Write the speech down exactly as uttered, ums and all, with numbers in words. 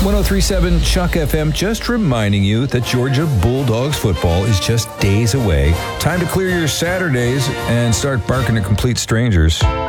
ten thirty-seven Chuck F M, just reminding you that Georgia Bulldogs football is just days away. Time to clear your Saturdays and start barking at complete strangers.